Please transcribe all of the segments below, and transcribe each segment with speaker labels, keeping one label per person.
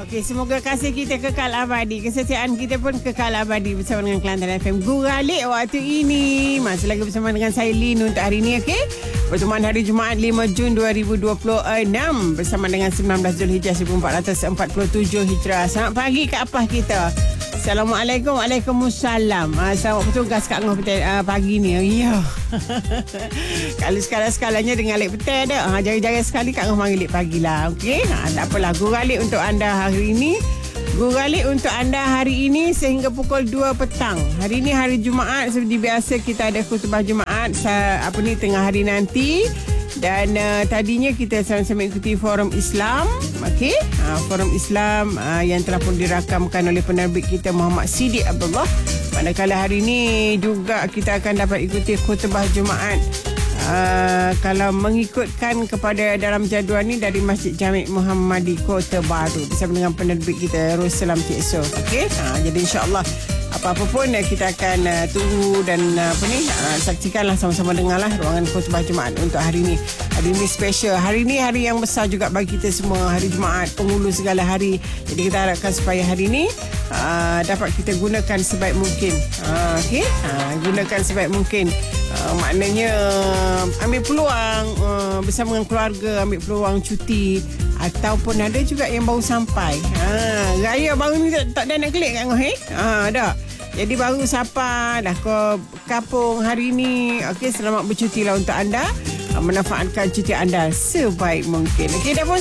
Speaker 1: Okey, semoga kasih kita kekal abadi. Kesetiaan kita pun kekal abadi bersama dengan Kelantan FM. Guralik waktu ini. Masih lagi bersama dengan saya Lin untuk hari ini, okey? Pertemuan hari Jumaat 5 Jun 2026 bersama dengan 19 Zulhijjah 1447 Hijrah. Selamat pagi ke apa kita? Assalamualaikum. Waalaikumsalam. Selamat bertugas kat Ngah pagi ni. Ya. Kalau sekala-sekalanya dengan alik petang dah. Jari-jari sekali kat Ngah mari alik pagi lah. Okey. Tak apalah. Guralik untuk anda hari ini. Guralik untuk anda hari ini sehingga pukul 2 petang. Hari ini hari Jumaat. Seperti biasa kita ada khutbah Jumaat. Tengah hari nanti. Dan tadinya kita sama-sama ikuti Forum Islam. Okey, Forum Islam yang telah pun dirakamkan oleh penerbit kita Muhammad Siddiq Abdullah. Manakala hari ini juga kita akan dapat ikuti khutbah Jumaat kalau mengikutkan kepada dalam jadual ni dari Masjid Jami' Muhammadi Kota Baru bersama dengan penerbit kita Ruslam Cik So. Okey, jadi insya-Allah apa-apa pun kita akan tunggu dan saksikanlah sama-sama dengarlah ruangan khutbah Jumaat untuk hari ini. Hari ini special. Hari ini hari yang besar juga bagi kita semua. Hari Jumaat, penghulu segala hari. Jadi kita harapkan supaya hari ini dapat kita gunakan sebaik mungkin. Okey? Gunakan sebaik mungkin. Maknanya ambil peluang bersama dengan keluarga, ambil peluang cuti ataupun ada juga yang baru sampai. Raya baru ni tak ada nak kelik kat Ngah dah. Jadi baru sampai dah ke kampung hari ni. Okey, selamat bercuti lah untuk anda. Manfaatkan cuti anda sebaik mungkin. Okey, dah pun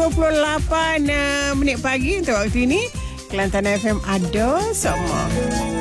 Speaker 1: 11.28 minit pagi untuk waktu ini. Kelantan FM ada semua.